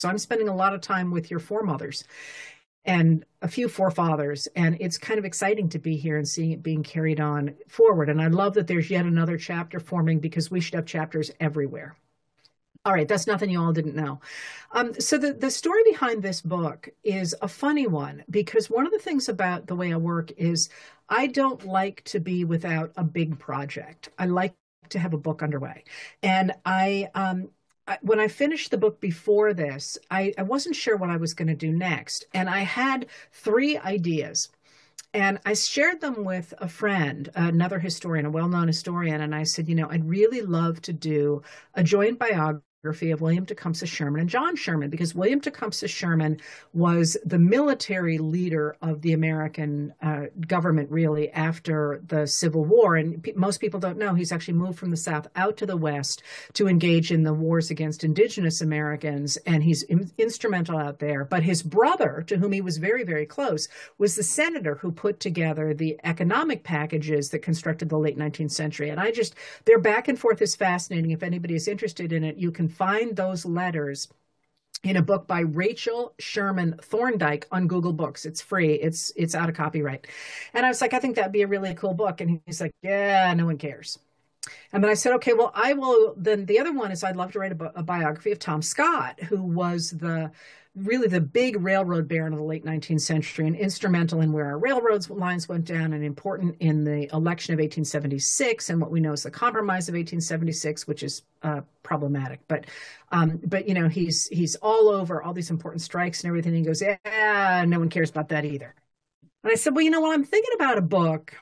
So I'm spending a lot of time with your foremothers and a few forefathers. And it's kind of exciting to be here and seeing it being carried on forward. And I love that there's yet another chapter forming because we should have chapters everywhere. All right, that's nothing you all didn't know. So the story behind this book is a funny one because one of the things about the way I work is I don't like to be without a big project. I like to have a book underway. And when I finished the book before this, I wasn't sure what I was going to do next. And I had three ideas. And I shared them with a friend, another historian, a well-known historian, and I said, I'd really love to do a joint biography of William Tecumseh Sherman and John Sherman, because William Tecumseh Sherman was the military leader of the American government, really, after the Civil War. And most people don't know he's actually moved from the South out to the West to engage in the wars against indigenous Americans, and he's instrumental out there. But his brother, to whom he was very, very close, was the senator who put together the economic packages that constructed the late 19th century. And their back and forth is fascinating. If anybody is interested in it, you can find those letters in a book by Rachel Sherman Thorndike on Google Books. It's free. It's out of copyright. And I was like, I think that'd be a really cool book. And he's like, yeah, no one cares. And then I said, okay, well, I will. Then the other one is I'd love to write a biography of Tom Scott, who was really the big railroad baron of the late 19th century and instrumental in where our railroad lines went down and important in the election of 1876 and what we know as the Compromise of 1876, which is problematic. But he's all over all these important strikes and everything. And he goes, yeah, no one cares about that either. And I said, well, what I'm thinking about a book.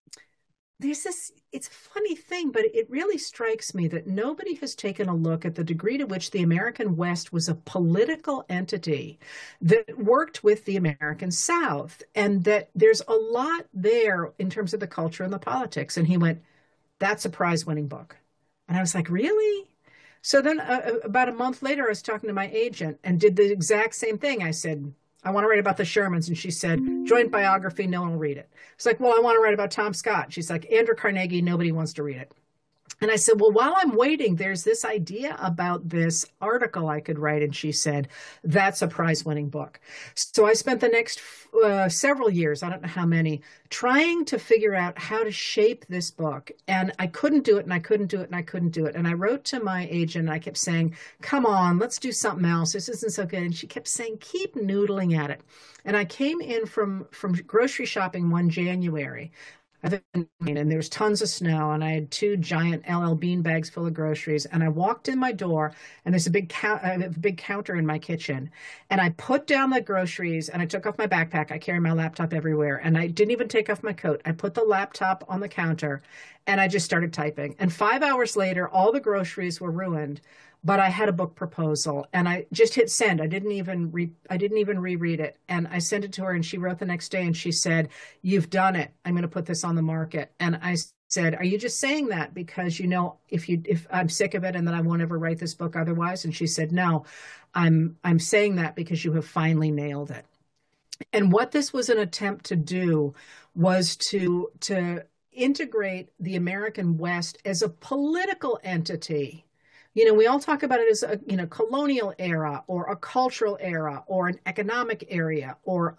It's a funny thing, but it really strikes me that nobody has taken a look at the degree to which the American West was a political entity that worked with the American South, and that there's a lot there in terms of the culture and the politics. And he went, that's a prize-winning book. And I was like, really? So then about a month later, I was talking to my agent and did the exact same thing. I said, I want to write about the Shermans. And she said, joint biography, no one will read it. It's like, well, I want to write about Tom Scott. She's like, Andrew Carnegie, nobody wants to read it. And I said, well, while I'm waiting, there's this idea about this article I could write. And she said, that's a prize-winning book. So I spent the next several years, I don't know how many, trying to figure out how to shape this book. And I couldn't do it, and I couldn't do it, and I couldn't do it. And I wrote to my agent, and I kept saying, come on, let's do something else. This isn't so good. And she kept saying, keep noodling at it. And I came in from grocery shopping one January. And there was tons of snow, and I had two giant LL Bean bags full of groceries. And I walked in my door, and there's a big counter in my kitchen. And I put down the groceries, and I took off my backpack. I carry my laptop everywhere, and I didn't even take off my coat. I put the laptop on the counter, and I just started typing. And 5 hours later, all the groceries were ruined. But I had a book proposal, and I just hit send. I didn't even reread it. And I sent it to her, and she wrote the next day, and she said, you've done it. I'm going to put this on the market. And I said, are you just saying that because if I'm sick of it and that I won't ever write this book otherwise? And she said, no, I'm saying that because you have finally nailed it. And what this was an attempt to do was to integrate the American West as a political entity. We all talk about it as a, colonial era or a cultural era or an economic area or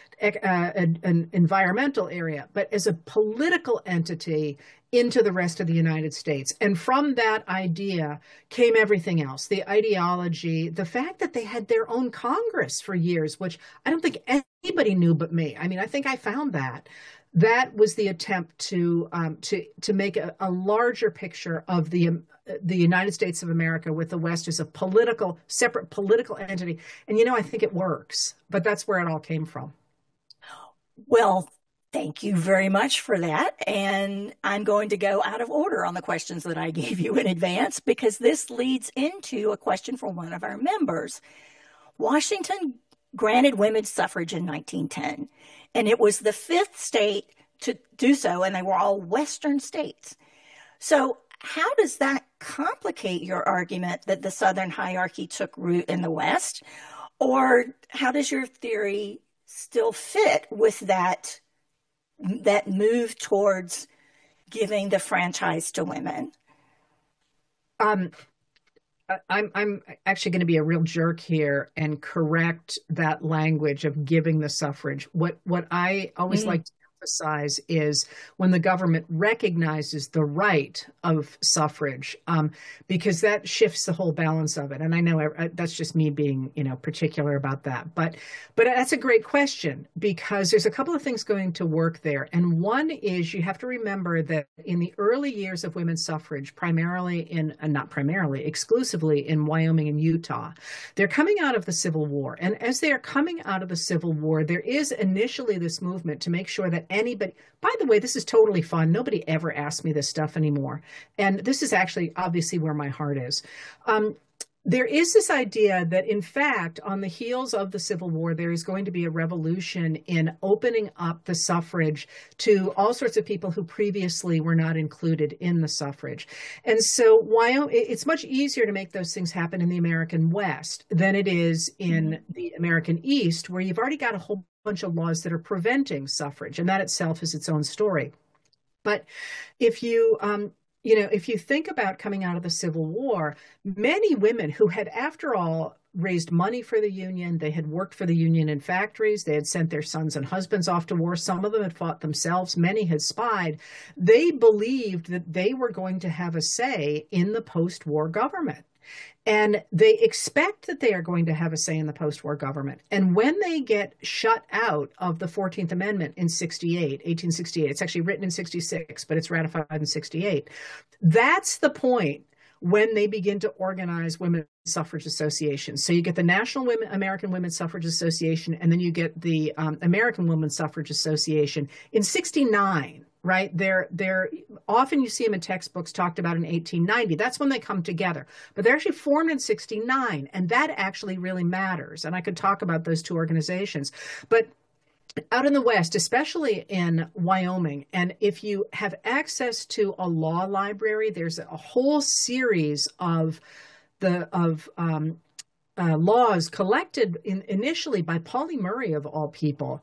an environmental area, but as a political entity into the rest of the United States. And from that idea came everything else, the ideology, the fact that they had their own Congress for years, which I don't think anybody knew but me. I mean, I think I found that. That was the attempt to make a larger picture of the United States of America with the West as a separate political entity. And, I think it works, but that's where it all came from. Well, thank you very much for that. And I'm going to go out of order on the questions that I gave you in advance because this leads into a question from one of our members. Washington granted women's suffrage in 1910, and it was the fifth state to do so, and they were all Western states. So how does that complicate your argument that the Southern hierarchy took root in the West? Or how does your theory still fit with that move towards giving the franchise to women? I'm actually going to be a real jerk here and correct that language of giving the suffrage. What I always Mm, like to emphasize is when the government recognizes the right of suffrage, because that shifts the whole balance of it. And I know that's just me being, particular about that. But that's a great question because there's a couple of things going to work there. And one is you have to remember that in the early years of women's suffrage, primarily not primarily, exclusively in Wyoming and Utah, they're coming out of the Civil War. And as they are coming out of the Civil War, there is initially this movement to make sure that anybody, by the way, this is totally fun. Nobody ever asks me this stuff anymore. And this is actually obviously where my heart is. There is this idea that, in fact, on the heels of the Civil War, there is going to be a revolution in opening up the suffrage to all sorts of people who previously were not included in the suffrage. And so it's much easier to make those things happen in the American West than it is in the American East, where you've already got a whole bunch of laws that are preventing suffrage, and that itself is its own story. But if if you think about coming out of the Civil War, many women who had, after all, raised money for the Union, they had worked for the Union in factories, they had sent their sons and husbands off to war, some of them had fought themselves, many had spied, they believed that they were going to have a say in the post-war government. And they expect that they are going to have a say in the post-war government. And when they get shut out of the 14th Amendment in 1868, it's actually written in 66, but it's ratified in 68. That's the point when they begin to organize women's suffrage associations. So you get the American Women's Suffrage Association, and then you get the American Women's Suffrage Association in 69. Right? They're often you see them in textbooks talked about in 1890. That's when they come together. But they're actually formed in 69, and that actually really matters. And I could talk about those two organizations. But out in the West, especially in Wyoming, and if you have access to a law library, there's a whole series of laws collected initially by Pauli Murray, of all people,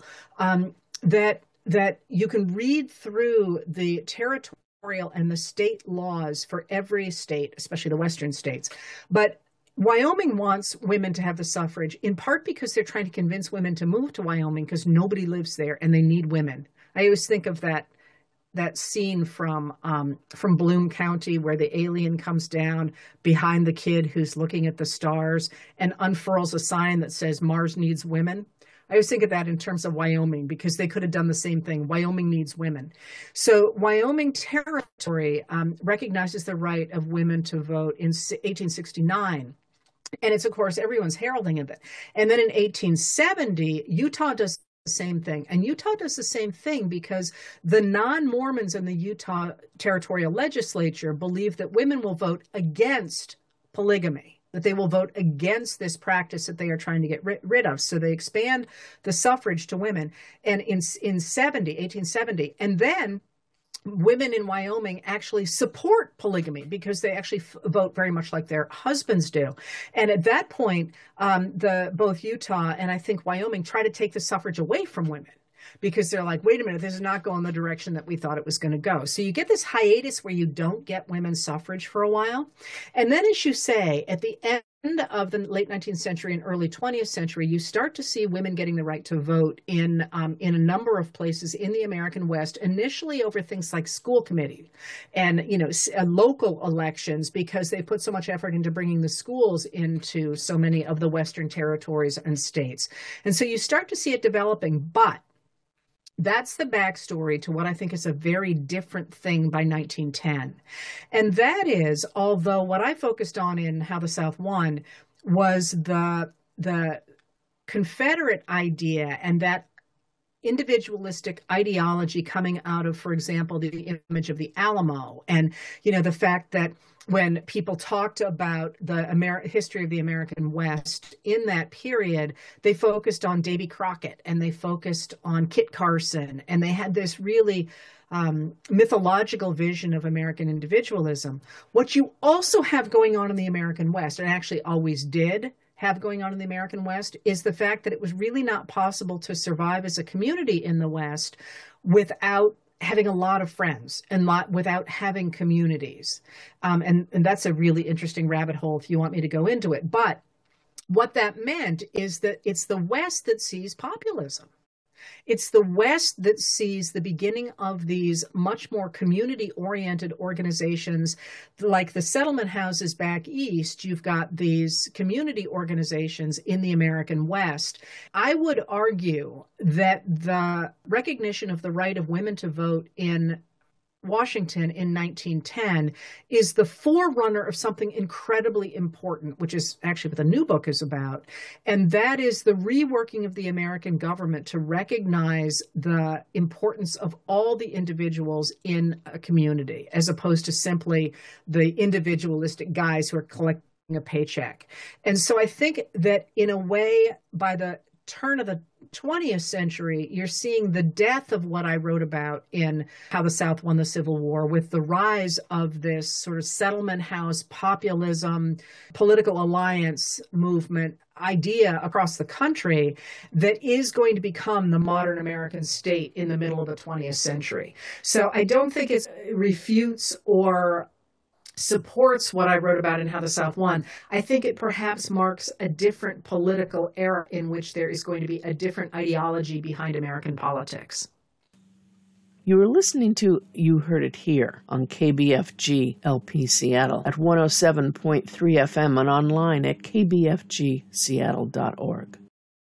that you can read through the territorial and the state laws for every state, especially the Western states. But Wyoming wants women to have the suffrage, in part because they're trying to convince women to move to Wyoming because nobody lives there and they need women. I always think of that scene from Bloom County where the alien comes down behind the kid who's looking at the stars and unfurls a sign that says Mars needs women. I always think of that in terms of Wyoming because they could have done the same thing. Wyoming needs women. So Wyoming territory recognizes the right of women to vote in 1869. And it's, of course, everyone's heralding of it. And then in 1870, Utah does the same thing. And Utah does the same thing because the non-Mormons in the Utah territorial legislature believe that women will vote against polygamy, that they will vote against this practice that they are trying to get rid of. So they expand the suffrage to women and in 1870, and then women in Wyoming actually support polygamy because they actually vote very much like their husbands do. And at that point, both Utah and I think Wyoming try to take the suffrage away from women, because they're like, wait a minute, this is not going the direction that we thought it was going to go. So you get this hiatus where you don't get women's suffrage for a while. And then, as you say, at the end of the late 19th century and early 20th century, you start to see women getting the right to vote in a number of places in the American West, initially over things like school committee and, local elections, because they put so much effort into bringing the schools into so many of the Western territories and states. And so you start to see it developing, but that's the backstory to what I think is a very different thing by 1910. And that is, although what I focused on in How the South Won was the Confederate idea and that individualistic ideology coming out of, for example, the image of the Alamo, and the fact that when people talked about the history of the American West in that period, they focused on Davy Crockett and they focused on Kit Carson, and they had this really mythological vision of American individualism. What you also have going on in the American West, and actually always did have going on in the American West, is the fact that it was really not possible to survive as a community in the West without having a lot of friends and without having communities. And that's a really interesting rabbit hole if you want me to go into it. But what that meant is that it's the West that sees populism. It's the West that sees the beginning of these much more community-oriented organizations like the settlement houses back east. You've got these community organizations in the American West. I would argue that the recognition of the right of women to vote in Washington in 1910 is the forerunner of something incredibly important, which is actually what the new book is about. And that is the reworking of the American government to recognize the importance of all the individuals in a community, as opposed to simply the individualistic guys who are collecting a paycheck. And so I think that in a way, by the turn of the 20th century, you're seeing the death of what I wrote about in How the South Won the Civil War, with the rise of this sort of settlement house populism, political alliance movement idea across the country that is going to become the modern American state in the middle of the 20th century. So I don't think it refutes or supports what I wrote about in How the South Won. I think it perhaps marks a different political era in which there is going to be a different ideology behind American politics. You were listening to You Heard It Here on KBFG LP Seattle at 107.3 FM and online at kbfgseattle.org.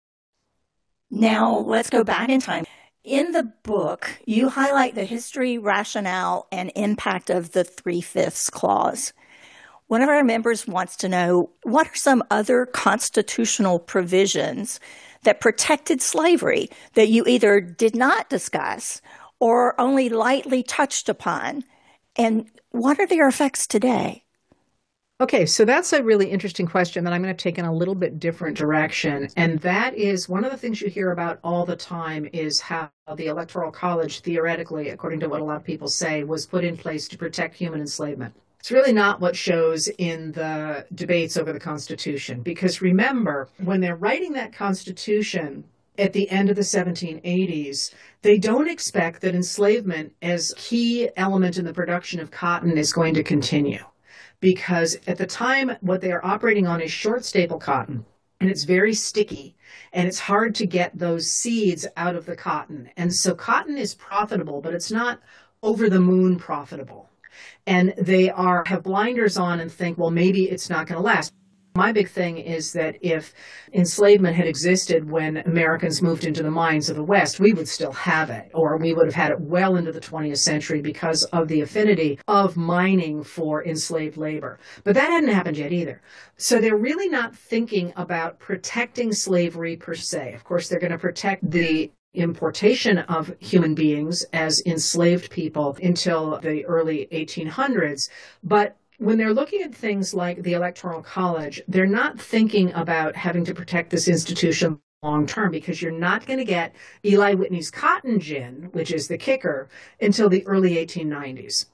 Now let's go back in time. In the book, you highlight the history, rationale, and impact of the 3/5 clause. One of our members wants to know, what are some other constitutional provisions that protected slavery that you either did not discuss or only lightly touched upon? And what are their effects today? Okay, so that's a really interesting question that I'm going to take in a little bit different direction. And that is one of the things you hear about all the time is how the Electoral College, theoretically, according to what a lot of people say, was put in place to protect human enslavement. It's really not what shows in the debates over the Constitution. Because remember, when they're writing that Constitution at the end of the 1780s, they don't expect that enslavement as a key element in the production of cotton is going to continue. Because at the time, what they are operating on is short staple cotton, and it's very sticky, and it's hard to get those seeds out of the cotton. And so cotton is profitable, but it's not over the moon profitable. And they have blinders on and think, well, maybe it's not going to last. My big thing is that if enslavement had existed when Americans moved into the mines of the West, we would still have it, or we would have had it well into the 20th century because of the affinity of mining for enslaved labor. But that hadn't happened yet either. So they're really not thinking about protecting slavery per se. Of course, they're going to protect the importation of human beings as enslaved people until the early 1800s. But when they're looking at things like the Electoral College, they're not thinking about having to protect this institution long term, because you're not going to get Eli Whitney's cotton gin, which is the kicker, until the early 1890s.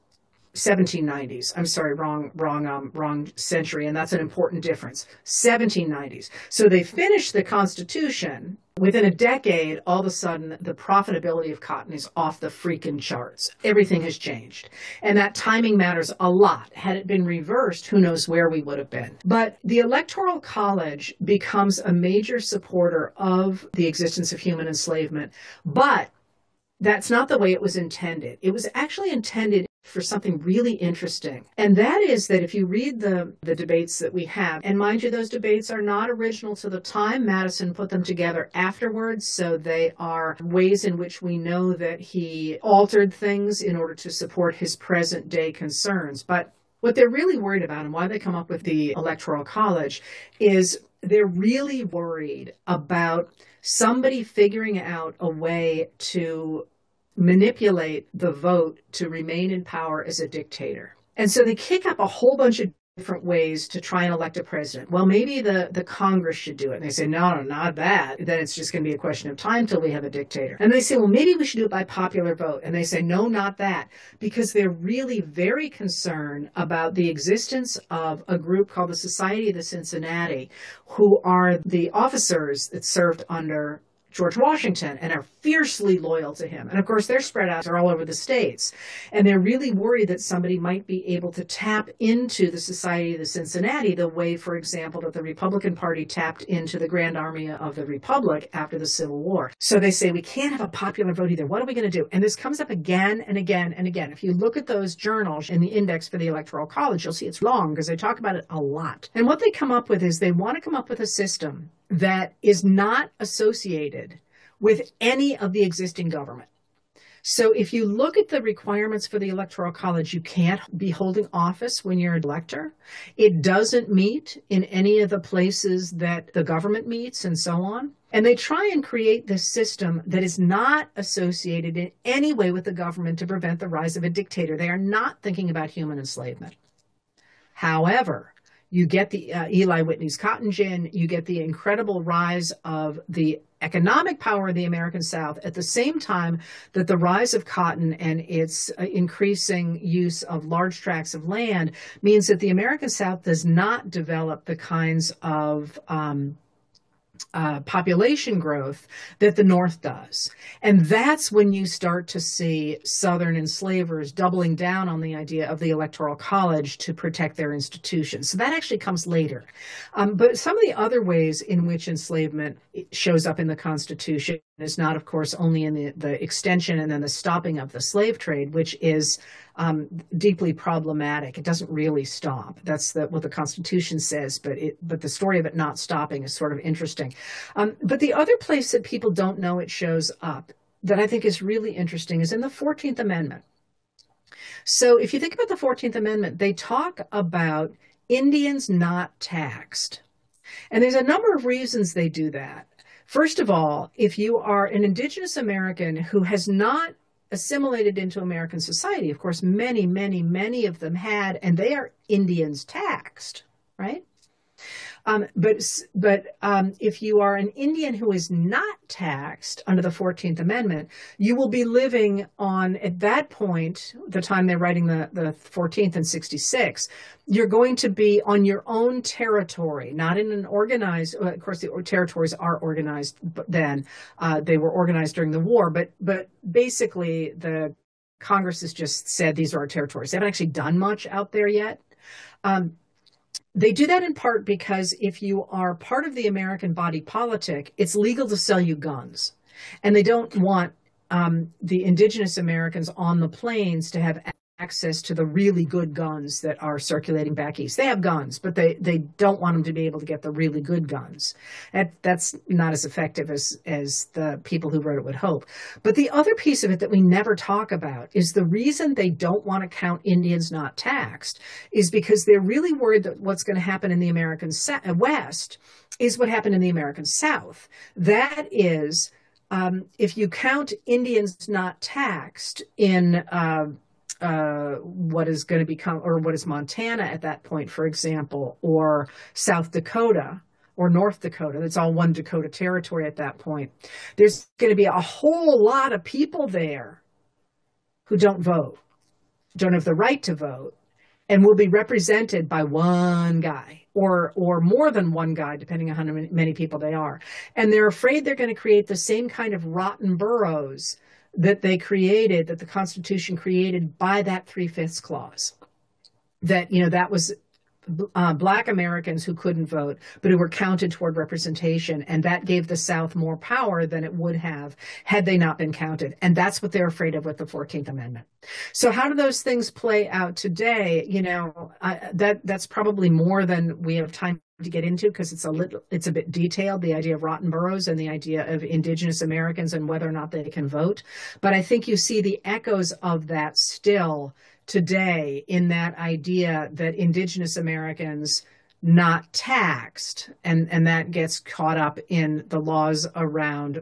1790s. I'm sorry, wrong century, and that's an important difference. 1790s. So they finished the Constitution. Within a decade, all of a sudden, the profitability of cotton is off the freaking charts. Everything has changed. And that timing matters a lot. Had it been reversed, who knows where we would have been. But the Electoral College becomes a major supporter of the existence of human enslavement. But that's not the way it was intended. It was actually intended for something really interesting. And that is that if you read the debates that we have, and mind you, those debates are not original to the time. Madison put them together afterwards, so they are ways in which we know that he altered things in order to support his present day concerns. But what they're really worried about, and why they come up with the Electoral College, is they're really worried about somebody figuring out a way to manipulate the vote to remain in power as a dictator. And so they kick up a whole bunch of different ways to try and elect a president. Well, maybe the Congress should do it. And they say, no, not that. Then it's just going to be a question of time till we have a dictator. And they say, well, maybe we should do it by popular vote. And they say, no, not that. Because they're really very concerned about the existence of a group called the Society of the Cincinnati, who are the officers that served under George Washington and are fiercely loyal to him. And of course, they're spread out, they're all over the states. And they're really worried that somebody might be able to tap into the Society of the Cincinnati the way, for example, that the Republican Party tapped into the Grand Army of the Republic after the Civil War. So they say, we can't have a popular vote either. What are we going to do? And this comes up again and again and again. If you look at those journals in the index for the Electoral College, you'll see it's long because they talk about it a lot. And what they come up with is they want to come up with a system that is not associated with any of the existing government. So if you look at the requirements for the Electoral College, you can't be holding office when you're an elector. It doesn't meet in any of the places that the government meets and so on. And they try and create this system that is not associated in any way with the government to prevent the rise of a dictator. They are not thinking about human enslavement. However, you get the Eli Whitney's cotton gin, you get the incredible rise of the economic power of the American South at the same time that the rise of cotton and its increasing use of large tracts of land means that the American South does not develop the kinds of population growth that the North does. And that's when you start to see Southern enslavers doubling down on the idea of the Electoral College to protect their institutions. So that actually comes later. But some of the other ways in which enslavement shows up in the Constitution is not, of course, only in the extension and then the stopping of the slave trade, which is deeply problematic. It doesn't really stop. That's what the Constitution says, but the story of it not stopping is sort of interesting. But the other place that people don't know it shows up that I think is really interesting is in the 14th Amendment. So if you think about the 14th Amendment, they talk about Indians not taxed. And there's a number of reasons they do that. First of all, if you are an indigenous American who has not assimilated into American society, of course, many, many, many of them had, and they are Indians taxed, right? But if you are an Indian who is not taxed under the 14th Amendment, you will be living on, at that point, the time they're writing the 14th in 66, you're going to be on your own territory, not in an organized, of course, the territories are organized then. They were organized during the war, but basically the Congress has just said these are our territories. They haven't actually done much out there yet. They do that in part because if you are part of the American body politic, it's legal to sell you guns. And they don't want the indigenous Americans on the plains to have access to the really good guns that are circulating back east. They have guns, but they don't want them to be able to get the really good guns. That's not as effective as the people who wrote it would hope. But the other piece of it that we never talk about is the reason they don't want to count Indians not taxed is because they're really worried that what's going to happen in the American West is what happened in the American South. That is, if you count Indians not taxed in what is going to become, or what is Montana at that point, for example, or South Dakota or North Dakota, it's all one Dakota territory at that point, there's going to be a whole lot of people there who don't vote, don't have the right to vote, and will be represented by one guy or more than one guy, depending on how many people they are. And they're afraid they're going to create the same kind of rotten boroughs that they created, that the Constitution created by that 3/5 clause. That, that was Black Americans who couldn't vote, but who were counted toward representation. And that gave the South more power than it would have had they not been counted. And that's what they're afraid of with the 14th Amendment. So how do those things play out today? That's probably more than we have time to get into because it's a bit detailed, the idea of rotten boroughs and the idea of indigenous Americans and whether or not they can vote. But I think you see the echoes of that still today in that idea that indigenous Americans not taxed, and that gets caught up in the laws around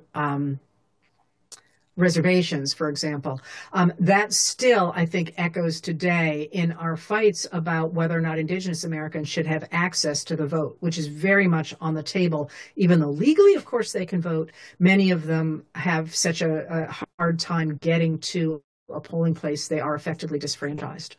reservations, for example. That still, I think, echoes today in our fights about whether or not indigenous Americans should have access to the vote, which is very much on the table, even though legally, of course, they can vote. Many of them have such a hard time getting to a polling place, they are effectively disfranchised.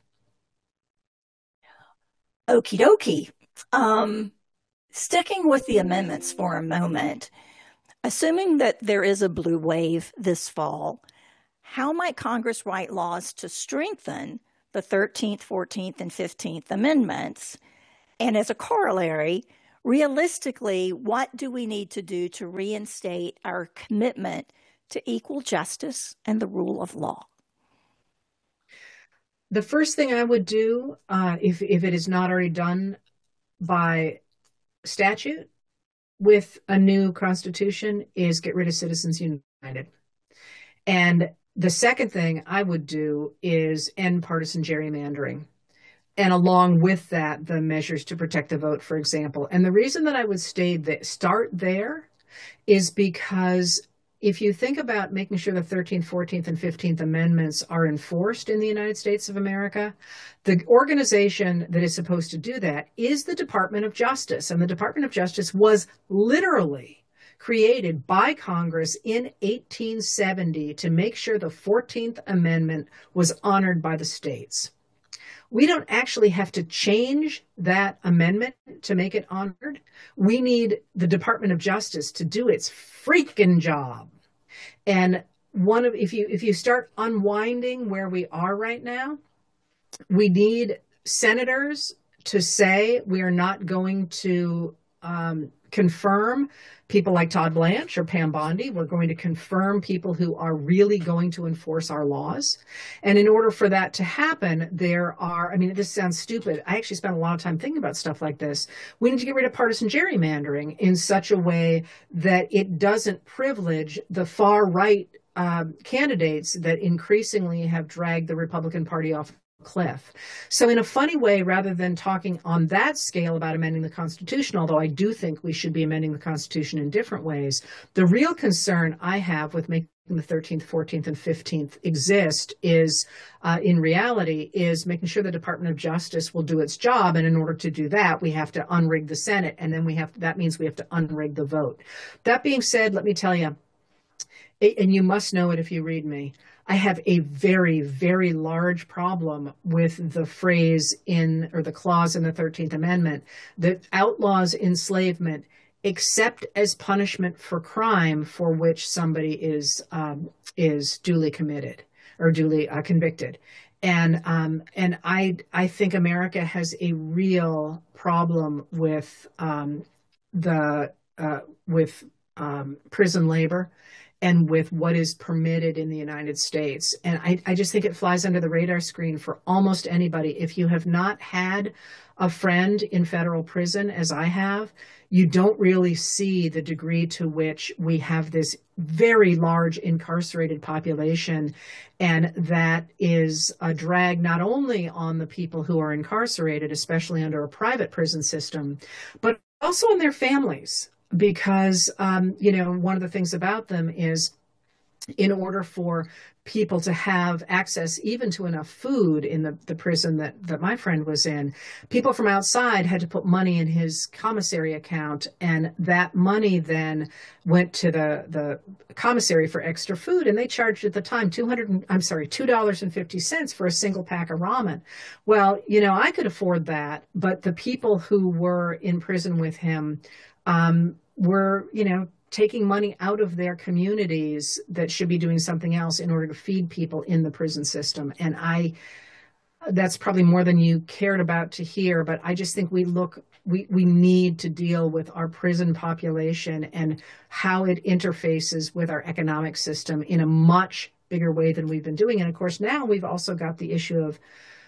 Okie dokie. Sticking with the amendments for a moment, Assuming that there is a blue wave this fall, how might Congress write laws to strengthen the 13th, 14th, and 15th Amendments? And as a corollary, realistically, what do we need to do to reinstate our commitment to equal justice and the rule of law? The first thing I would do, if it is not already done by statute with a new constitution, is get rid of Citizens United. And the second thing I would do is end partisan gerrymandering. And along with that, the measures to protect the vote, for example. And the reason that I would start there is because if you think about making sure the 13th, 14th, and 15th Amendments are enforced in the United States of America, the organization that is supposed to do that is the Department of Justice. And the Department of Justice was literally created by Congress in 1870 to make sure the 14th Amendment was honored by the states. We don't actually have to change that amendment to make it honored. We need the Department of Justice to do its freaking job. And if you start unwinding where we are right now, we need senators to say we are not going to confirm people like Todd Blanche or Pam Bondi. We're going to confirm people who are really going to enforce our laws. And in order for that to happen, this sounds stupid. I actually spent a lot of time thinking about stuff like this. We need to get rid of partisan gerrymandering in such a way that it doesn't privilege the far right candidates that increasingly have dragged the Republican Party off cliff. So in a funny way, rather than talking on that scale about amending the Constitution, although I do think we should be amending the Constitution in different ways, the real concern I have with making the 13th, 14th, and 15th exist is, in reality, is making sure the Department of Justice will do its job. And in order to do that, we have to unrig the Senate. And then that means we have to unrig the vote. That being said, let me tell you, and you must know it if you read me, I have a very, very large problem with the phrase or the clause in the 13th Amendment that outlaws enslavement except as punishment for crime for which somebody is duly committed or duly convicted. And I think America has a real problem with prison labor and with what is permitted in the United States. And I just think it flies under the radar screen for almost anybody. If you have not had a friend in federal prison, as I have, you don't really see the degree to which we have this very large incarcerated population. And that is a drag not only on the people who are incarcerated, especially under a private prison system, but also on their families. Because, one of the things about them is in order for people to have access even to enough food in the prison that my friend was in, people from outside had to put money in his commissary account. And that money then went to the commissary for extra food. And they charged at the time $2.50 for a single pack of ramen. Well, I could afford that. But the people who were in prison with him were, taking money out of their communities that should be doing something else in order to feed people in the prison system. And that's probably more than you cared about to hear, but I just think we need to deal with our prison population and how it interfaces with our economic system in a much bigger way than we've been doing. And of course, now we've also got the issue of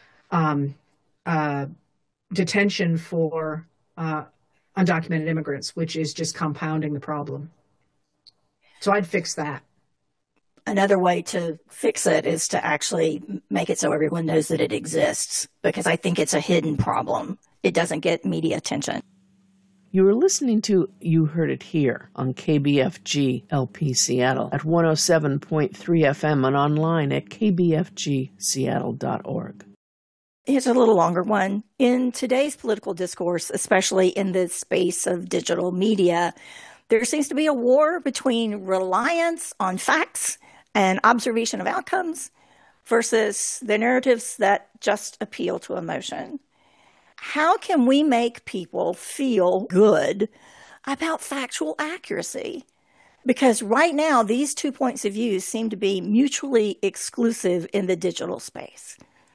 detention for undocumented immigrants, which is just compounding the problem. So I'd fix that. Another way to fix it is to actually make it so everyone knows that it exists, because I think it's a hidden problem. It doesn't get media attention. You were listening to You Heard It Here on KBFG LP Seattle at 107.3 FM and online at kbfgseattle.org. Here's a little longer one. In today's political discourse, especially in the space of digital media, there seems to be a war between reliance on facts and observation of outcomes versus the narratives that just appeal to emotion. How can we make people feel good about factual accuracy? Because right now, these 2 points of view seem to be mutually exclusive in the digital space.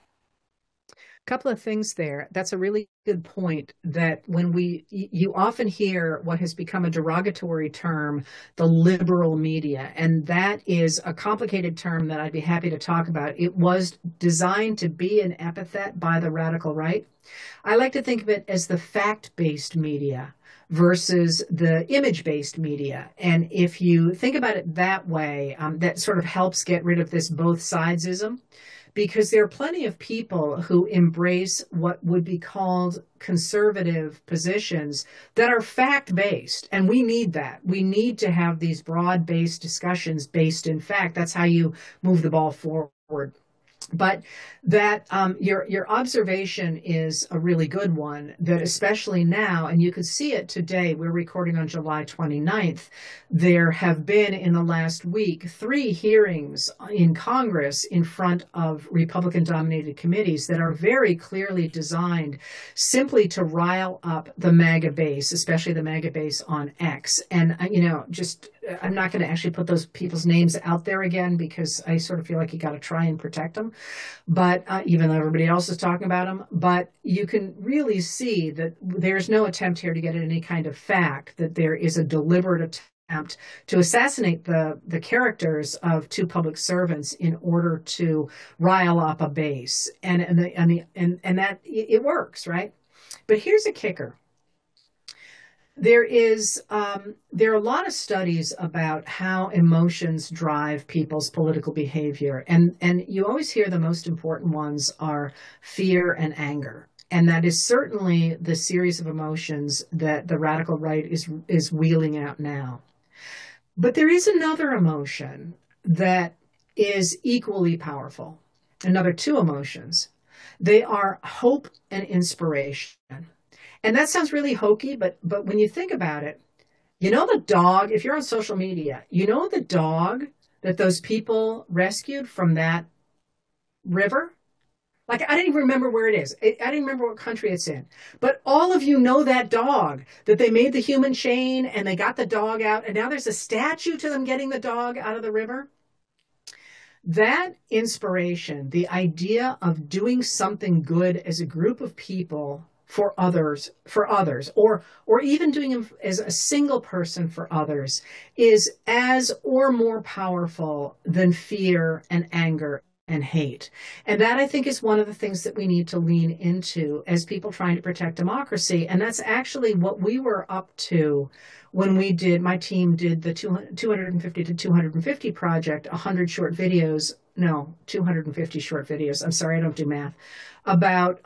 Couple of things there. That's a really good point, that when you often hear what has become a derogatory term, the liberal media, and that is a complicated term that I'd be happy to talk about. It was designed to be an epithet by the radical right. I like to think of it as the fact-based media versus the image-based media. And if you think about it that way, that sort of helps get rid of this both sidesism, because there are plenty of people who embrace what would be called conservative positions that are fact-based. And we need that. We need to have these broad-based discussions based in fact. That's how you move the ball forward. But that your observation is a really good one, that especially now, and you could see it today, we're recording on July 29th, there have been in the last week 3 hearings in Congress in front of Republican-dominated committees that are very clearly designed simply to rile up the MAGA base, especially the MAGA base on X. And, I'm not going to actually put those people's names out there again, because I sort of feel like you got to try and protect them. But even though everybody else is talking about them, but you can really see that there's no attempt here to get at any kind of fact, that there is a deliberate attempt to assassinate the characters of 2 public servants in order to rile up a base. And that it works, right? But here's a kicker. There are a lot of studies about how emotions drive people's political behavior. And you always hear the most important ones are fear and anger. And that is certainly the series of emotions that the radical right is wheeling out now. But there is another emotion that is equally powerful. Another 2 emotions. They are hope and inspiration. And that sounds really hokey, but when you think about it, the dog, if you're on social media, the dog that those people rescued from that river? Like, I didn't even remember where it is. I didn't remember what country it's in. But all of you know that dog, that they made the human chain and they got the dog out, and now there's a statue to them getting the dog out of the river. That inspiration, the idea of doing something good as a group of people for others, or even doing them as a single person for others, is as or more powerful than fear and anger and hate. And that, I think, is one of the things that we need to lean into as people trying to protect democracy. And that's actually what we were up to when my team did the 250 to 250 project, 100 short videos, no, 250 short videos. I'm sorry, I don't do math, about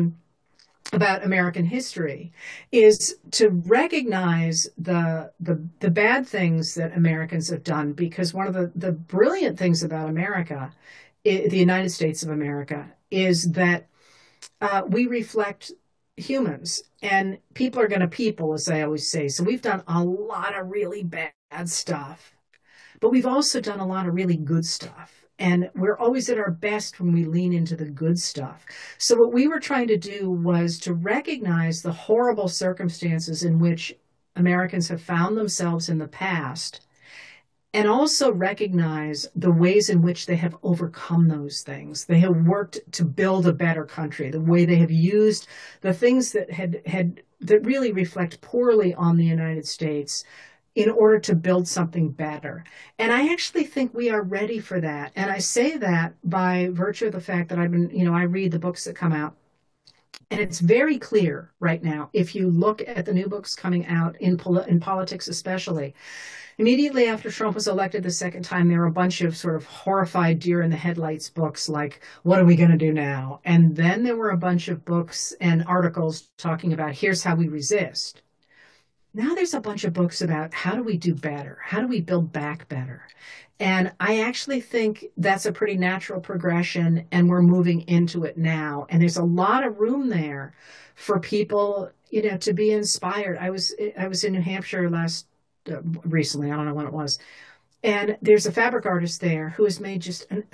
American history, is to recognize the bad things that Americans have done. Because one of the brilliant things about America, the United States of America, is that we reflect humans, and people are going to people, as I always say. So we've done a lot of really bad stuff, but we've also done a lot of really good stuff. And we're always at our best when we lean into the good stuff. So what we were trying to do was to recognize the horrible circumstances in which Americans have found themselves in the past, and also recognize the ways in which they have overcome those things. They have worked to build a better country, the way they have used the things that that really reflect poorly on the United States in order to build something better. And I actually think we are ready for that. And I say that by virtue of the fact that I read the books that come out. And it's very clear right now, if you look at the new books coming out in politics especially. Immediately after Trump was elected the second time, there were a bunch of sort of horrified deer in the headlights books like, what are we going to do now? And then there were a bunch of books and articles talking about, here's how we resist. Now there's a bunch of books about how do we do better? How do we build back better? And I actually think that's a pretty natural progression, and we're moving into it now. And there's a lot of room there for people, to be inspired. I was in New Hampshire recently, I don't know when it was. And there's a fabric artist there who has made just a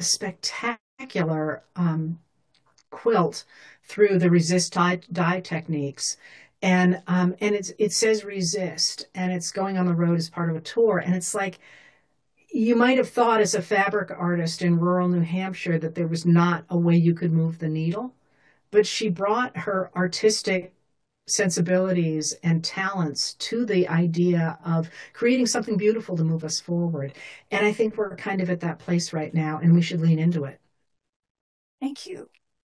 spectacular quilt through the resist dye techniques. And it says resist, and it's going on the road as part of a tour. And it's like, you might have thought as a fabric artist in rural New Hampshire that there was not a way you could move the needle, but she brought her artistic sensibilities and talents to the idea of creating something beautiful to move us forward. And I think we're kind of at that place right now, and we should lean into it. Thank you.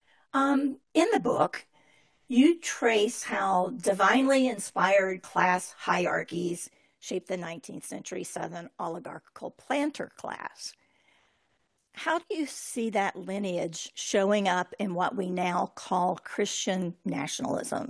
In the book, you trace how divinely inspired class hierarchies shaped the 19th century Southern oligarchical planter class. How do you see that lineage showing up in what we now call Christian nationalism?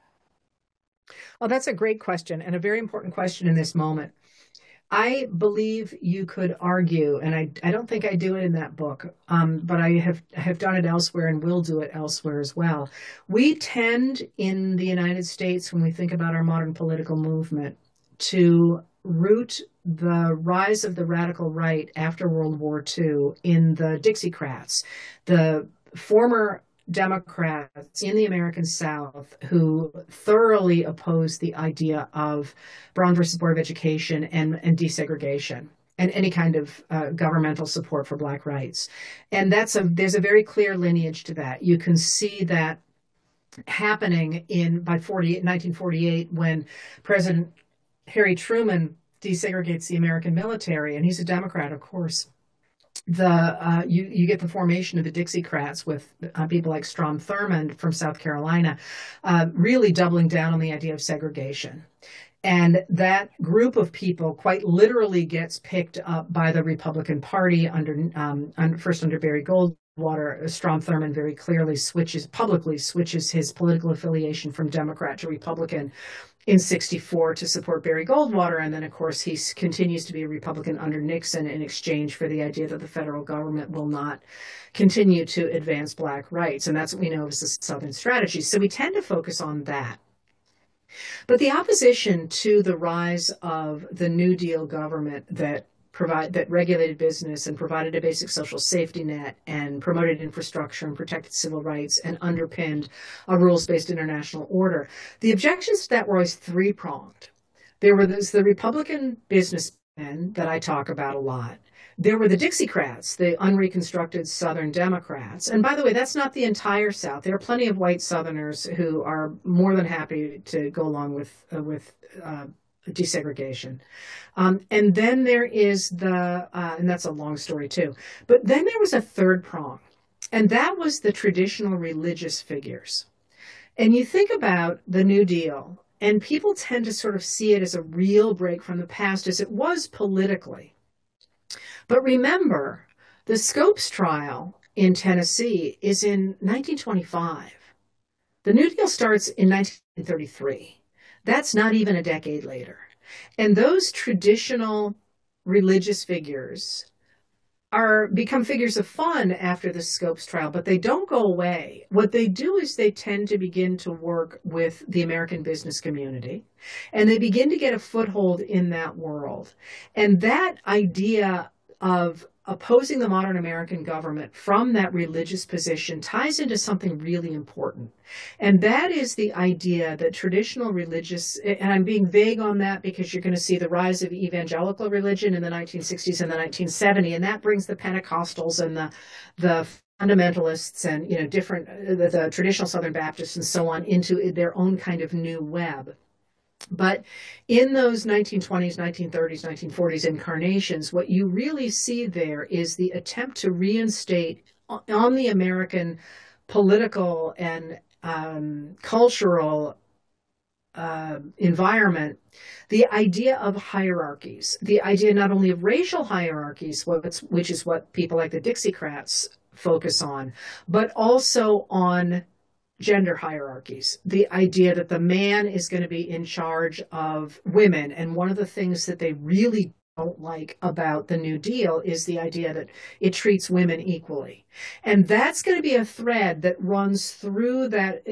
Well, that's a great question, and a very important question in this moment. I believe you could argue, and I don't think I do it in that book, but I have done it elsewhere and will do it elsewhere as well. We tend in the United States, when we think about our modern political movement, to root the rise of the radical right after World War II in the Dixiecrats, the former Democrats in the American South who thoroughly opposed the idea of Brown versus Board of Education and desegregation and any kind of governmental support for Black rights. And there's a very clear lineage to that. You can see that happening by 1948 when President Harry Truman desegregates the American military, and he's a Democrat, of course. You get the formation of the Dixiecrats with people like Strom Thurmond from South Carolina, really doubling down on the idea of segregation. And that group of people quite literally gets picked up by the Republican Party first under Barry Goldwater. Strom Thurmond very clearly publicly switches his political affiliation from Democrat to Republican in 1964 to support Barry Goldwater. And then, of course, he continues to be a Republican under Nixon in exchange for the idea that the federal government will not continue to advance Black rights. And that's what we know as the Southern strategy. So we tend to focus on that. But the opposition to the rise of the New Deal government that regulated business and provided a basic social safety net and promoted infrastructure and protected civil rights and underpinned a rules-based international order. The objections to that were always three-pronged. There were the Republican businessmen that I talk about a lot. There were the Dixiecrats, the unreconstructed Southern Democrats. And by the way, that's not the entire South. There are plenty of white Southerners who are more than happy to go along with desegregation. And then there is and that's a long story too, but then there was a third prong, and that was the traditional religious figures. And you think about the New Deal, and people tend to sort of see it as a real break from the past, as it was politically. But remember, the Scopes trial in Tennessee is in 1925. The New Deal starts in 1933. That's not even a decade later. And those traditional religious figures become figures of fun after the Scopes trial, but they don't go away. What they do is they tend to begin to work with the American business community, and they begin to get a foothold in that world. And that idea of opposing the modern American government from that religious position ties into something really important. And that is the idea that traditional religious, and I'm being vague on that because you're going to see the rise of evangelical religion in the 1960s and the 1970s, and that brings the Pentecostals and the fundamentalists and the traditional Southern Baptists and so on into their own kind of new web. But in those 1920s, 1930s, 1940s incarnations, what you really see there is the attempt to reinstate on the American political and cultural environment the idea of hierarchies, the idea not only of racial hierarchies, which is what people like the Dixiecrats focus on, but also on gender hierarchies, the idea that the man is going to be in charge of women. And one of the things that they really don't like about the New Deal is the idea that it treats women equally. And that's going to be a thread that runs through that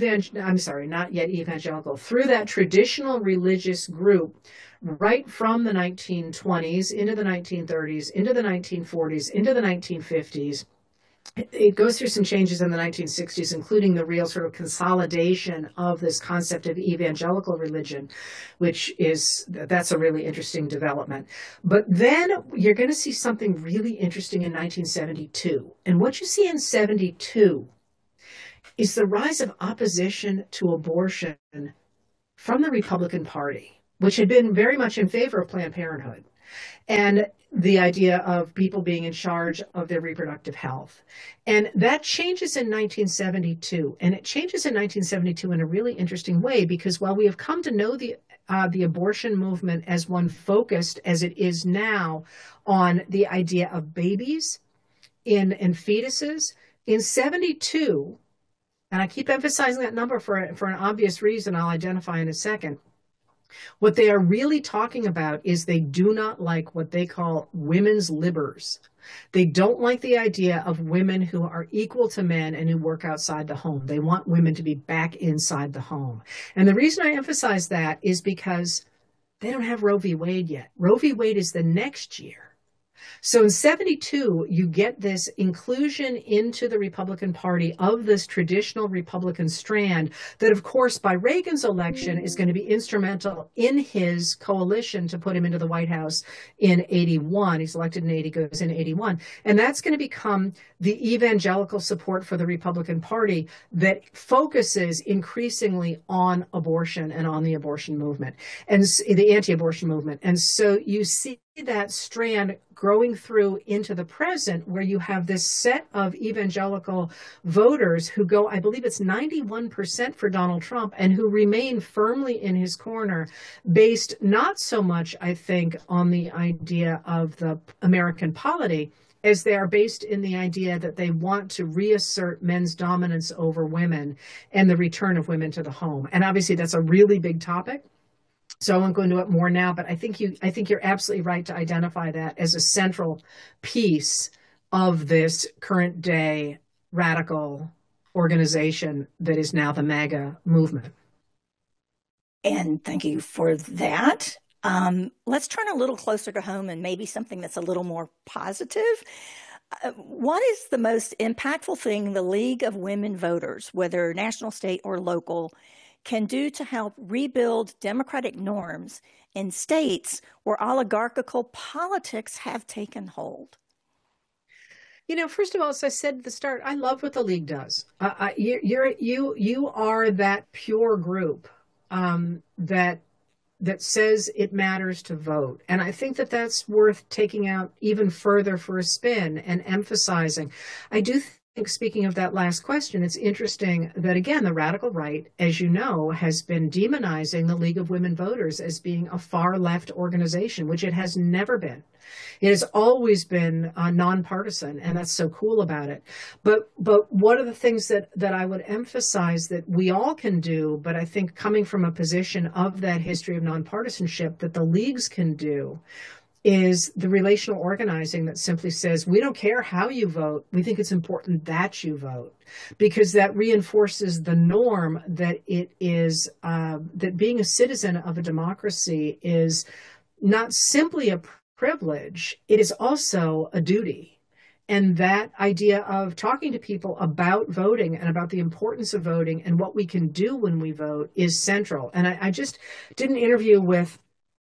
through that traditional religious group right from the 1920s into the 1930s, into the 1940s, into the 1950s. it goes through some changes in the 1960s, including the real sort of consolidation of this concept of evangelical religion, that's a really interesting development. But then you're going to see something really interesting in 1972. And what you see in 72 is the rise of opposition to abortion from the Republican Party, which had been very much in favor of Planned Parenthood, and the idea of people being in charge of their reproductive health. And that changes in 1972. And it changes in 1972 in a really interesting way, because while we have come to know the abortion movement as one focused, as it is now, on the idea of babies and fetuses, in 72, and I keep emphasizing that number for an obvious reason I'll identify in a second, what they are really talking about is they do not like what they call women's libers. They don't like the idea of women who are equal to men and who work outside the home. They want women to be back inside the home. And the reason I emphasize that is because they don't have Roe v. Wade yet. Roe v. Wade is the next year. So in 72, you get this inclusion into the Republican Party of this traditional Republican strand that, of course, by Reagan's election is going to be instrumental in his coalition to put him into the White House in 81. He's elected in 80, goes in 81. And that's going to become the evangelical support for the Republican Party that focuses increasingly on abortion and on the abortion movement and the anti-abortion movement. And so you see that strand growing through into the present, where you have this set of evangelical voters who go, I believe it's 91% for Donald Trump, and who remain firmly in his corner, based not so much, I think, on the idea of the American polity, as they are based in the idea that they want to reassert men's dominance over women and the return of women to the home. And obviously that's a really big topic, so I won't go into it more now, but I think you're absolutely right to identify that as a central piece of this current day radical organization that is now the MAGA movement. And thank you for that. Let's turn a little closer to home and maybe something that's a little more positive. What is the most impactful thing the League of Women Voters, whether national, state, or local, can do to help rebuild democratic norms in states where oligarchical politics have taken hold? First of all, as I said at the start, I love what the League does. You are that pure group that says it matters to vote. And I think that that's worth taking out even further for a spin and emphasizing. I do think, speaking of that last question, it's interesting that, again, the radical right, as you know, has been demonizing the League of Women Voters as being a far left organization, which it has never been. It has always been nonpartisan, and that's so cool about it. But one of the things that I would emphasize that we all can do, but I think coming from a position of that history of nonpartisanship, that the leagues can do, is the relational organizing that simply says, we don't care how you vote. We think it's important that you vote, because that reinforces the norm that it is, that being a citizen of a democracy is not simply a privilege, it is also a duty. And that idea of talking to people about voting and about the importance of voting and what we can do when we vote is central. And I just did an interview with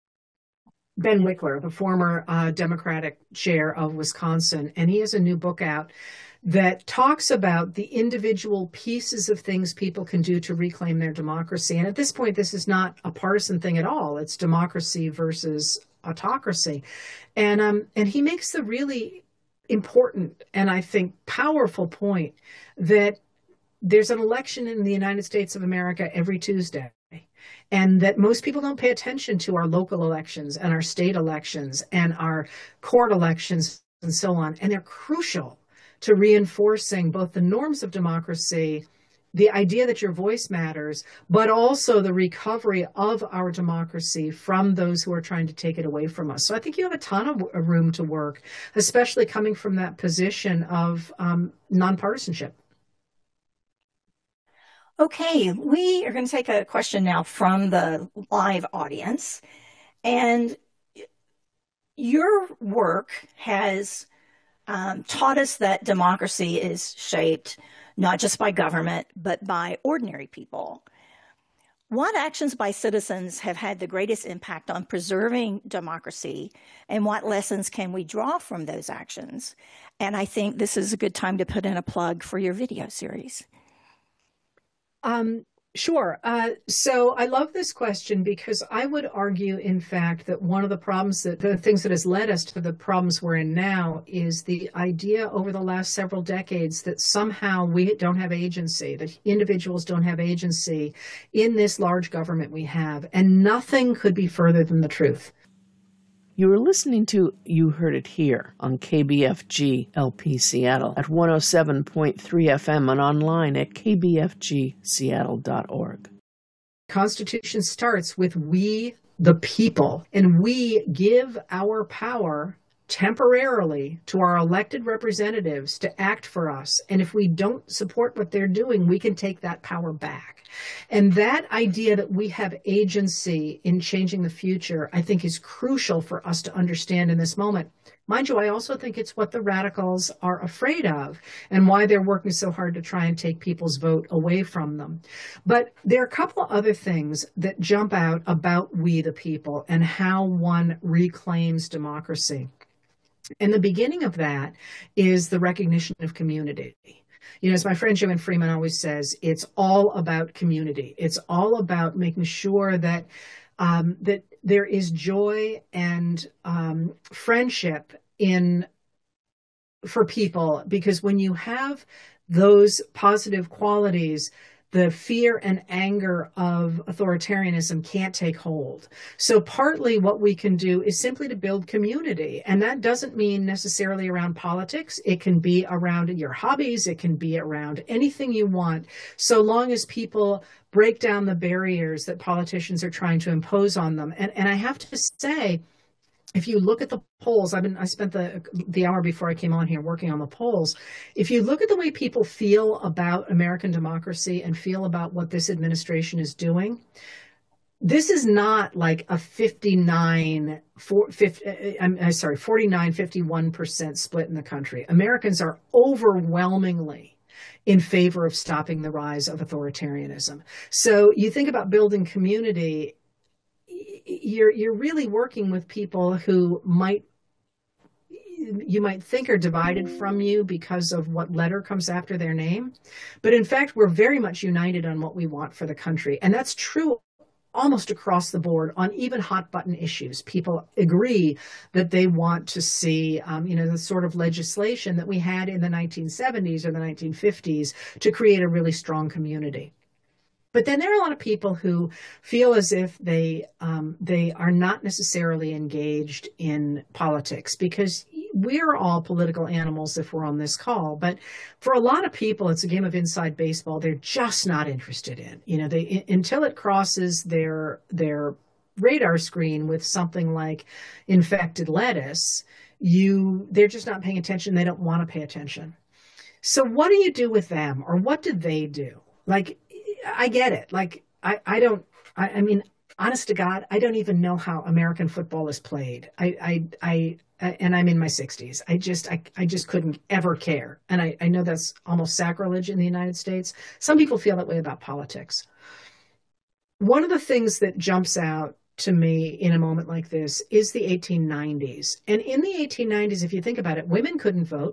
Ben Wickler, the former Democratic chair of Wisconsin, and he has a new book out that talks about the individual pieces of things people can do to reclaim their democracy. And at this point, this is not a partisan thing at all. It's democracy versus autocracy. And he makes the really important and I think powerful point that there's an election in the United States of America every Tuesday, and that most people don't pay attention to our local elections and our state elections and our court elections and so on. And they're crucial to reinforcing both the norms of democracy, the idea that your voice matters, but also the recovery of our democracy from those who are trying to take it away from us. So I think you have a ton of room to work, especially coming from that position of nonpartisanship. Okay, we are going to take a question now from the live audience. And your work has taught us that democracy is shaped not just by government, but by ordinary people. What actions by citizens have had the greatest impact on preserving democracy, and what lessons can we draw from those actions? And I think this is a good time to put in a plug for your video series. Sure. So I love this question because I would argue, in fact, that one of the things that has led us to the problems we're in now is the idea over the last several decades that somehow we don't have agency, that individuals don't have agency in this large government we have, and nothing could be further than the truth. You were listening to You Heard It Here on KBFG LP Seattle at 107.3 FM and online at kbfgseattle.org. Constitution starts with we, the people, and we give our power temporarily to our elected representatives to act for us. And if we don't support what they're doing, we can take that power back. And that idea that we have agency in changing the future, I think, is crucial for us to understand in this moment. Mind you, I also think it's what the radicals are afraid of and why they're working so hard to try and take people's vote away from them. But there are a couple of other things that jump out about we the people and how one reclaims democracy. And the beginning of that is the recognition of community. You know, as my friend Jim Freeman always says, it's all about community. It's all about making sure that that there is joy and friendship for people, because when you have those positive qualities, the fear and anger of authoritarianism can't take hold. So partly what we can do is simply to build community. And that doesn't mean necessarily around politics. It can be around your hobbies. It can be around anything you want, so long as people break down the barriers that politicians are trying to impose on them. And I have to say, if you look at the polls, I spent the hour before I came on here working on the polls. If you look at the way people feel about American democracy and feel about what this administration is doing, this is not like a 49-51% split in the country. Americans are overwhelmingly in favor of stopping the rise of authoritarianism. So you think about building community, you're really working with people who you might think are divided from you because of what letter comes after their name. But in fact, we're very much united on what we want for the country. And that's true almost across the board on even hot button issues. People agree that they want to see, the sort of legislation that we had in the 1970s or the 1950s to create a really strong community. But then there are a lot of people who feel as if they are not necessarily engaged in politics, because we're all political animals if we're on this call. But for a lot of people, it's a game of inside baseball they're just not interested in. You know, until it crosses their radar screen with something like infected lettuce, they're just not paying attention. They don't want to pay attention. So what do you do with them, or what do they do? Like, I get it. Like, I mean, honest to God, I don't even know how American football is played. And I'm in my 60s. I just couldn't ever care. And I know that's almost sacrilege in the United States. Some people feel that way about politics. One of the things that jumps out to me in a moment like this is the 1890s. And in the 1890s, if you think about it, women couldn't vote.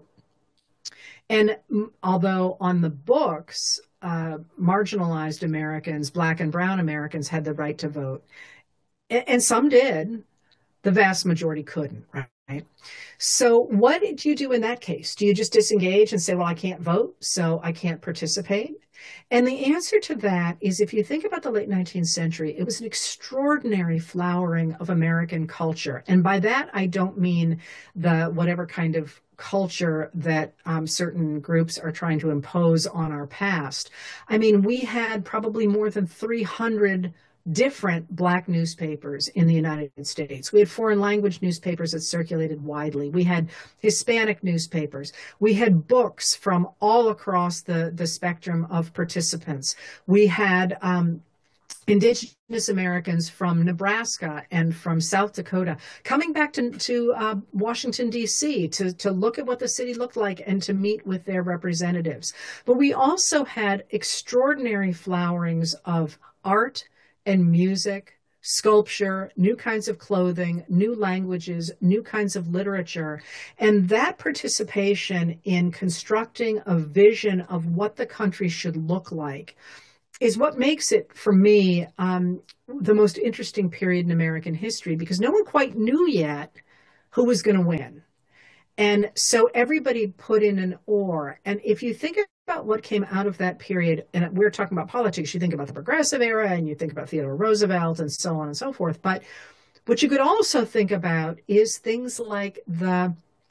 And although on the books, marginalized Americans, Black and brown Americans, had the right to vote, and some did, the vast majority couldn't, right? So what do you do in that case? Do you just disengage and say, well, I can't vote, so I can't participate? And the answer to that is, if you think about the late 19th century, it was an extraordinary flowering of American culture. And by that, I don't mean the whatever kind of culture that certain groups are trying to impose on our past. I mean, we had probably more than 300 different Black newspapers in the United States. We had foreign language newspapers that circulated widely. We had Hispanic newspapers. We had books from all across the spectrum of participants. We had Indigenous Americans from Nebraska and from South Dakota coming back to Washington, D.C. to look at what the city looked like and to meet with their representatives. But we also had extraordinary flowerings of art and music, sculpture, new kinds of clothing, new languages, new kinds of literature. And that participation in constructing a vision of what the country should look like is what makes it, for me, the most interesting period in American history, because no one quite knew yet who was going to win. And so everybody put in an oar. And if you think about what came out of that period, and we're talking about politics, you think about the Progressive Era and you think about Theodore Roosevelt and so on and so forth. But what you could also think about is things like the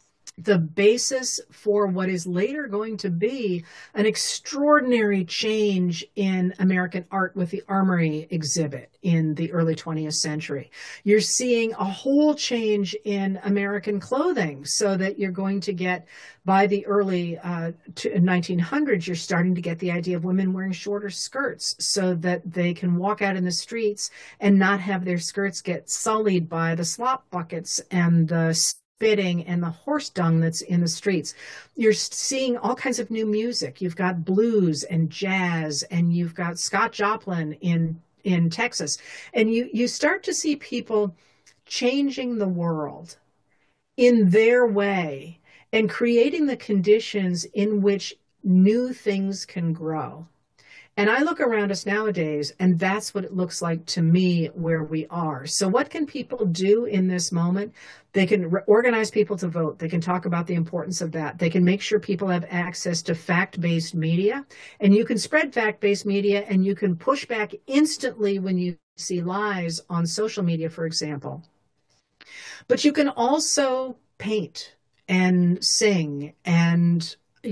basis for what is later going to be an extraordinary change in American art with the Armory exhibit in the early 20th century. You're seeing a whole change in American clothing, so that you're going to get, by the early 1900s, you're starting to get the idea of women wearing shorter skirts so that they can walk out in the streets and not have their skirts get sullied by the slop buckets and the spitting and the horse dung that's in the streets. You're seeing all kinds of new music. You've got blues and jazz, and you've got Scott Joplin in Texas. And you start to see people changing the world in their way and creating the conditions in which new things can grow. And I look around us nowadays, and that's what it looks like to me where we are. So what can people do in this moment? They can organize people to vote. They can talk about the importance of that. They can make sure people have access to fact-based media. And you can spread fact-based media, and you can push back instantly when you see lies on social media, for example. But you can also paint and sing and,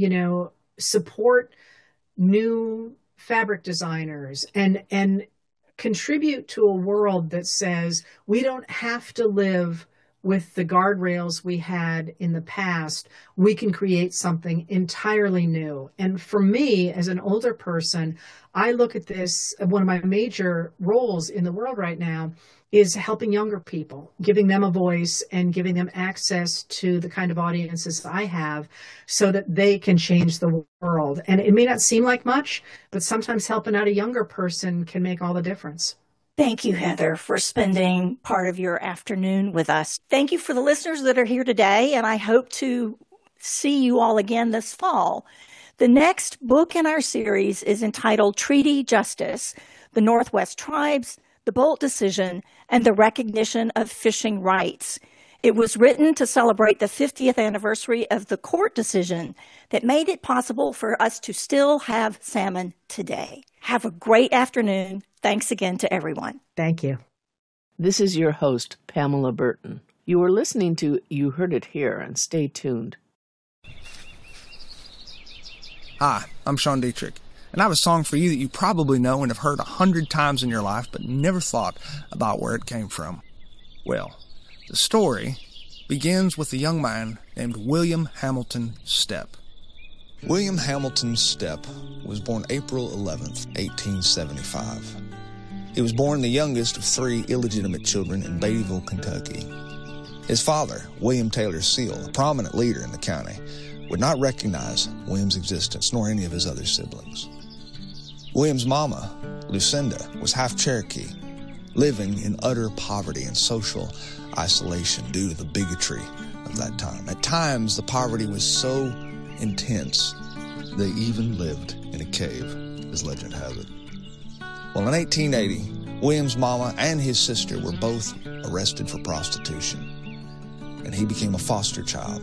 support new fabric designers and contribute to a world that says we don't have to live with the guardrails we had in the past. We can create something entirely new. And for me, as an older person, I look at this, one of my major roles in the world right now is helping younger people, giving them a voice and giving them access to the kind of audiences I have so that they can change the world. And it may not seem like much, but sometimes helping out a younger person can make all the difference. Thank you, Heather, for spending part of your afternoon with us. Thank you for the listeners that are here today, and I hope to see you all again this fall. The next book in our series is entitled Treaty Justice: The Northwest Tribes, the Bolt Decision, and the Recognition of Fishing Rights. It was written to celebrate the 50th anniversary of the court decision that made it possible for us to still have salmon today. Have a great afternoon. Thanks again to everyone. Thank you. This is your host, Pamela Burton. You are listening to You Heard It Here, and stay tuned. Hi, I'm Sean Dietrich, and I have a song for you that you probably know and have heard 100 times in your life, but never thought about where it came from. Well, the story begins with a young man named William Hamilton Stepp. William Hamilton Stepp was born April 11th, 1875. He was born the youngest of 3 illegitimate children in Beattyville, Kentucky. His father, William Taylor Seal, a prominent leader in the county, would not recognize William's existence nor any of his other siblings. William's mama, Lucinda, was half Cherokee, living in utter poverty and social isolation due to the bigotry of that time. At times, the poverty was so intense, they even lived in a cave, as legend has it. Well, in 1880, William's mama and his sister were both arrested for prostitution, and he became a foster child.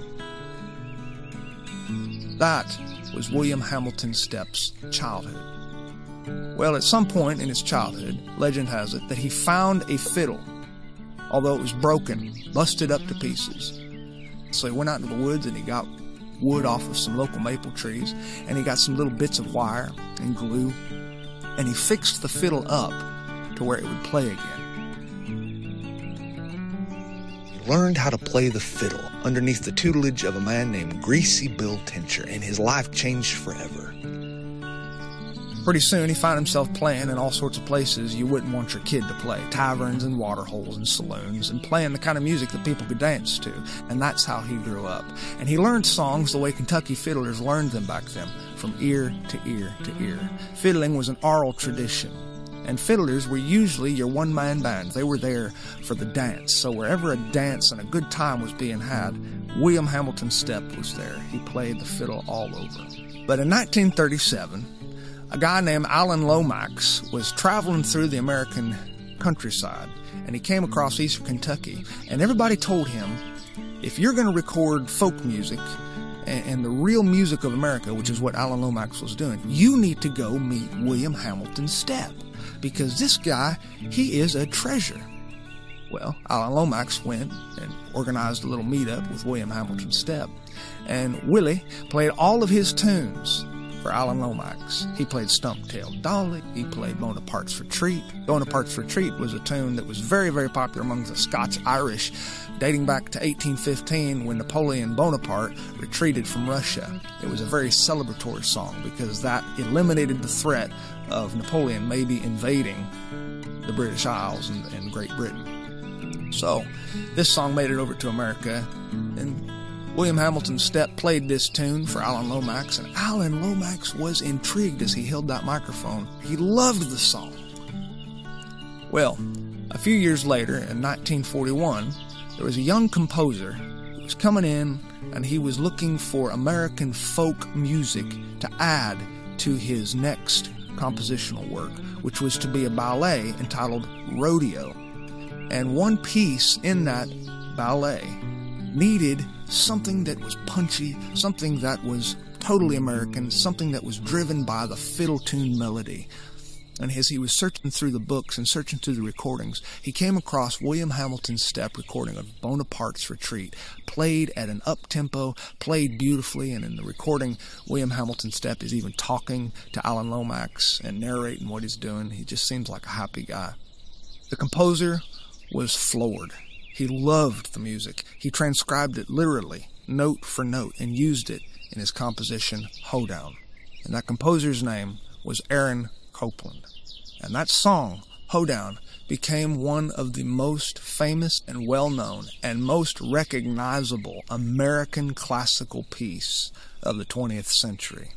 That was William Hamilton Stepp's childhood. Well, at some point in his childhood, legend has it that he found a fiddle, although it was broken, busted up to pieces. So he went out into the woods and he got wood off of some local maple trees, and he got some little bits of wire and glue, and he fixed the fiddle up to where it would play again. He learned how to play the fiddle underneath the tutelage of a man named Greasy Bill Tincher, and his life changed forever. Pretty soon he found himself playing in all sorts of places you wouldn't want your kid to play, taverns and water holes and saloons, and playing the kind of music that people could dance to. And that's how he grew up. And he learned songs the way Kentucky fiddlers learned them back then, from ear to ear to ear. Fiddling was an oral tradition, and fiddlers were usually your one-man band. They were there for the dance. So wherever a dance and a good time was being had, William Hamilton Stepp was there. He played the fiddle all over. But in 1937, a guy named Alan Lomax was traveling through the American countryside, and he came across eastern Kentucky, and everybody told him, if you're going to record folk music and the real music of America, which is what Alan Lomax was doing, you need to go meet William Hamilton Stepp, because this guy, he is a treasure. Well, Alan Lomax went and organized a little meetup with William Hamilton Stepp, and Willie played all of his tunes for Alan Lomax. He played Stumptail Dolly, he played Bonaparte's Retreat. Bonaparte's Retreat was a tune that was very, very popular among the Scotch-Irish, dating back to 1815 when Napoleon Bonaparte retreated from Russia. It was a very celebratory song because that eliminated the threat of Napoleon maybe invading the British Isles and Great Britain. So this song made it over to America, and William Hamilton Stepp played this tune for Alan Lomax, and Alan Lomax was intrigued as he held that microphone. He loved the song. Well, a few years later, in 1941, there was a young composer who was coming in, and he was looking for American folk music to add to his next compositional work, which was to be a ballet entitled Rodeo. And one piece in that ballet needed something that was punchy, something that was totally American, something that was driven by the fiddle tune melody. And as he was searching through the books and searching through the recordings, he came across William Hamilton Stepp recording of Bonaparte's Retreat, played at an up-tempo, played beautifully, and in the recording, William Hamilton Stepp is even talking to Alan Lomax and narrating what he's doing. He just seems like a happy guy. The composer was floored. He loved the music. He transcribed it literally, note for note, and used it in his composition, Hoedown. And that composer's name was Aaron Copland. And that song, Hoedown, became one of the most famous and well-known and most recognizable American classical piece of the 20th century.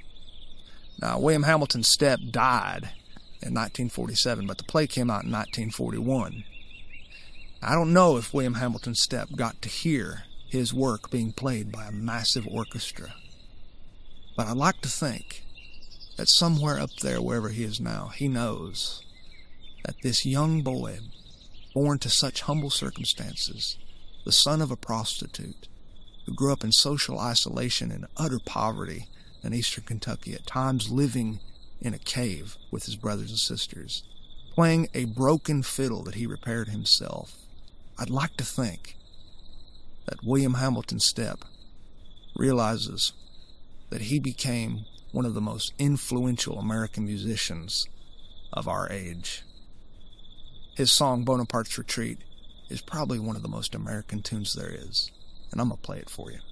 Now, William Hamilton Stepp died in 1947, but the play came out in 1941. I don't know if William Hamilton Stepp got to hear his work being played by a massive orchestra, but I'd like to think that somewhere up there, wherever he is now, he knows that this young boy, born to such humble circumstances, the son of a prostitute, who grew up in social isolation and utter poverty in eastern Kentucky, at times living in a cave with his brothers and sisters, playing a broken fiddle that he repaired himself. I'd like to think that William Hamilton Stepp realizes that he became one of the most influential American musicians of our age. His song, Bonaparte's Retreat, is probably one of the most American tunes there is, and I'm going to play it for you.